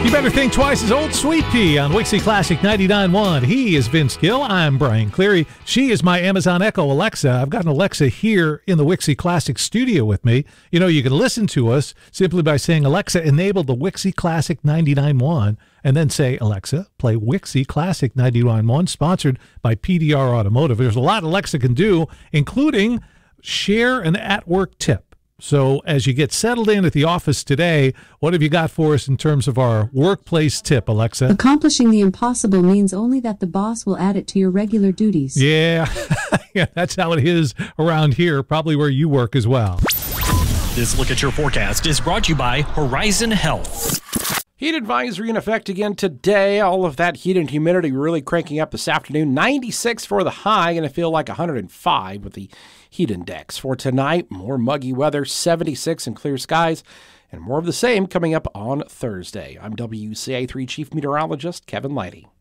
You better think twice as Old Sweet Pea on Wixie Classic 99.1. He is Vince Gill. I'm Brian Cleary. She is my Amazon Echo Alexa. I've got an Alexa here in the Wixie Classic studio with me. You know, you can listen to us simply by saying, Alexa, enable the Wixie Classic 99.1, and then say, Alexa, play Wixie Classic 99.1, sponsored by PDR Automotive. There's a lot Alexa can do, including share an at-work tip. So as you get settled in at the office today, what have you got for us in terms of our workplace tip, Alexa? Accomplishing the impossible means only that the boss will add it to your regular duties. Yeah, yeah, that's how it is around here, probably where you work as well. This Look at Your Forecast is brought to you by Horizon Health. Heat advisory in effect again today. All of that heat and humidity really cranking up this afternoon. 96 for the high, going to feel like 105 with the heat index. For tonight, more muggy weather, 76 and clear skies, and more of the same coming up on Thursday. I'm WCA3 Chief Meteorologist Kevin Lighty.